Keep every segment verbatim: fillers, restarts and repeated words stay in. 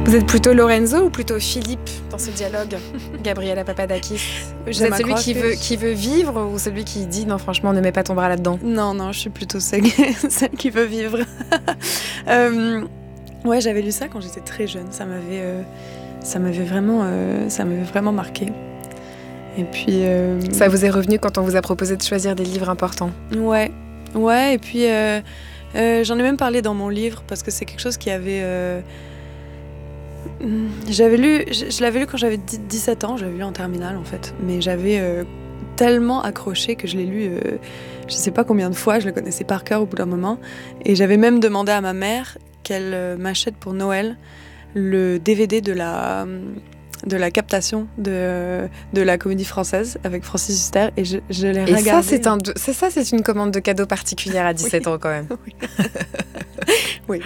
Vous êtes plutôt Lorenzo ou plutôt Philippe dans ce dialogue, Gabriela Papadakis? Vous êtes celui qui veut, qui veut vivre ou celui qui dit non franchement ne mets pas ton bras là-dedans? Non, non, je suis plutôt celle, celle qui veut vivre. euh, ouais, j'avais lu ça quand j'étais très jeune, ça m'avait, euh, ça m'avait vraiment, euh, ça m'avait vraiment marqué. Et puis... Euh, ça vous est revenu quand on vous a proposé de choisir des livres importants? Ouais, ouais, et puis euh, euh, j'en ai même parlé dans mon livre parce que c'est quelque chose qui avait... Euh, J'avais lu, je, je l'avais lu quand j'avais dix-sept ans, j'avais lu en terminale en fait, mais j'avais euh, tellement accroché que je l'ai lu, euh, je sais pas combien de fois, je le connaissais par cœur au bout d'un moment, et j'avais même demandé à ma mère qu'elle euh, m'achète pour Noël le D V D de la, de la captation de, de la Comédie Française avec Francis Huster, et je, je l'ai regardé. Et ça, c'est, un, c'est ça, c'est une commande de cadeau particulière à dix-sept oui. ans quand même. Oui. Oui.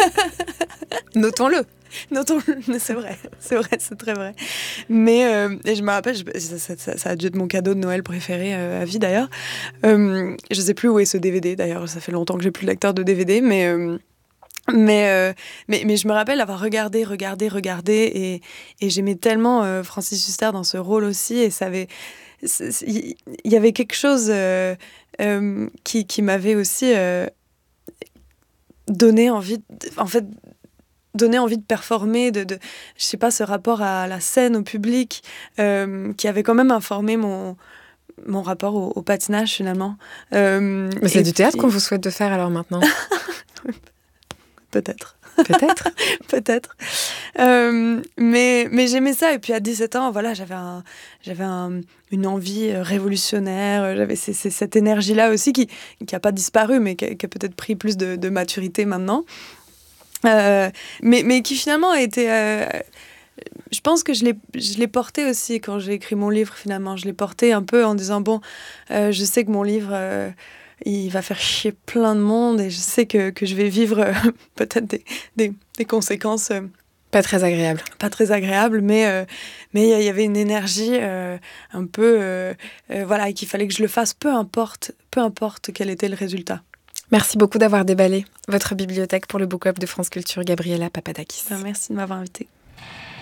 Notons-le. Notons-le, c'est vrai, c'est vrai, c'est très vrai. Mais euh, et je me rappelle, je, ça, ça, ça a dû être mon cadeau de Noël préféré euh, à vie d'ailleurs. Euh, je sais plus où est ce D V D d'ailleurs, ça fait longtemps que j'ai plus de lecteur de D V D, mais euh, mais, euh, mais mais je me rappelle avoir regardé, regardé, regardé, et et j'aimais tellement euh, Francis Huster dans ce rôle aussi, et ça avait, il y avait quelque chose euh, euh, qui qui m'avait aussi euh, donné envie, de, en fait. donner envie de performer, de, de, je sais pas, ce rapport à la scène, au public, euh, qui avait quand même informé mon, mon rapport au, au patinage finalement. Euh, Mais c'est du puis... théâtre qu'on vous souhaite de faire alors maintenant? Peut-être. Peut-être. Peut-être. Euh, mais, mais j'aimais ça, et puis à dix-sept ans, voilà, j'avais, un, j'avais un, une envie révolutionnaire, j'avais c- c- cette énergie-là aussi qui n'a pas disparu, mais qui a, qui a peut-être pris plus de, de maturité maintenant. Euh, mais, mais qui finalement a été... Euh, je pense que je l'ai, je l'ai porté aussi quand j'ai écrit mon livre, finalement. Je l'ai porté un peu en disant, bon, euh, je sais que mon livre, euh, il va faire chier plein de monde, et je sais que, que je vais vivre euh, peut-être des, des, des conséquences... Euh, pas très agréables. Pas très agréables, mais euh, mais il y avait une énergie euh, un peu... Euh, euh, voilà, et qu'il fallait que je le fasse, peu importe, peu importe quel était le résultat. Merci beaucoup d'avoir déballé votre bibliothèque pour le Book Club de France Culture, Gabriela Papadakis. Merci de m'avoir invitée.